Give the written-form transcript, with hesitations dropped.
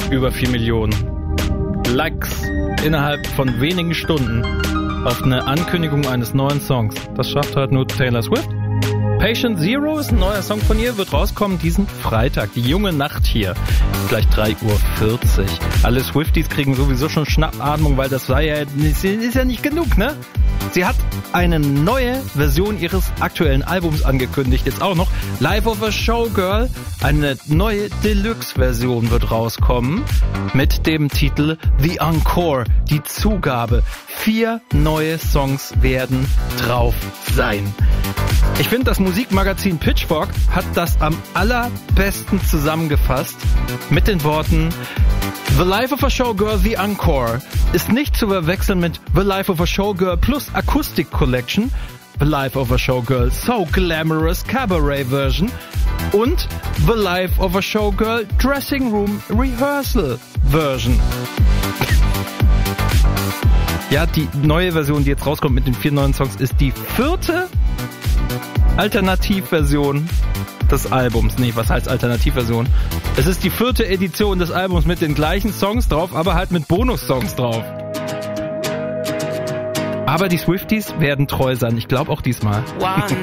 über 4 Millionen Likes innerhalb von wenigen Stunden auf eine Ankündigung eines neuen Songs. Das schafft halt nur Taylor Swift. Patient Zero ist ein neuer Song von ihr, wird rauskommen diesen Freitag. Die junge Nacht hier, gleich 3:40 Uhr. Alle Swifties kriegen sowieso schon Schnappatmung, weil das war ja, ist ja nicht genug, ne? Sie hat eine neue Version ihres aktuellen Albums angekündigt, jetzt auch noch. Life of a Showgirl, eine neue Deluxe-Version wird rauskommen mit dem Titel The Encore, die Zugabe. 4 neue Songs werden drauf sein. Ich finde, das Musikmagazin Pitchfork hat das am allerbesten zusammengefasst mit den Worten: The Life of a Showgirl, The Encore ist nicht zu verwechseln mit The Life of a Showgirl plus Acoustic Collection, The Life of a Showgirl So Glamorous Cabaret Version und The Life of a Showgirl Dressing Room Rehearsal Version. Ja, die neue Version, die jetzt rauskommt mit den 4 neuen Songs, ist die 4. Alternativversion des Albums. Nee, was heißt Alternativversion? Es ist die 4. Edition des Albums mit den gleichen Songs drauf, aber halt mit Bonus-Songs drauf. Aber die Swifties werden treu sein. Ich glaube auch diesmal.